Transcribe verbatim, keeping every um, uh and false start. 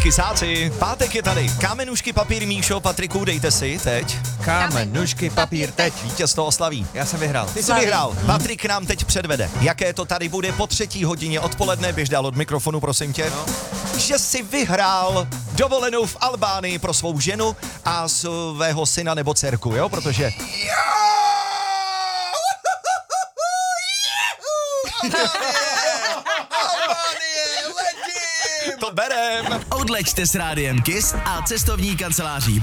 Kysáci, pátek je tady. Kámenušky, papír, Míšo, Patriku, dejte si teď. Kámen, nůžky, papír, teď. Vítěz to oslaví. Já jsem vyhrál. Ty jsi vyhrál. Patrik nám teď předvede. Jaké to tady bude po třetí hodině odpoledne, běž dál od mikrofonu, prosím tě. No. Že si vyhrál dovolenou v Albánii pro svou ženu a svého syna nebo dcerku, jo? Protože... To berem. Odleďte s rádiem Kiss a cestovní kanceláří